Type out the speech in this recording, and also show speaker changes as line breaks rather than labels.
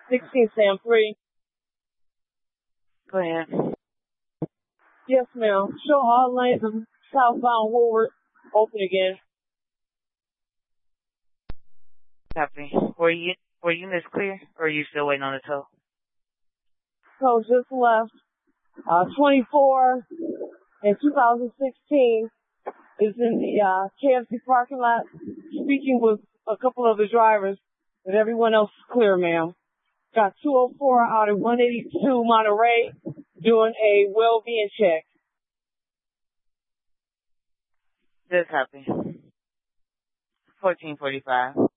16 Sam 3.
Go ahead.
Yes, ma'am. Show all lanes of southbound Woolworth open again.
Copy. Were units clear, or are you still waiting on the tow?
So just left. 24 in 2016 is in the KFC parking lot, speaking with a couple of the drivers, and everyone else is clear, ma'am. Got 204 out of 182 Monterey doing a well-being check.
Good copy. 1445.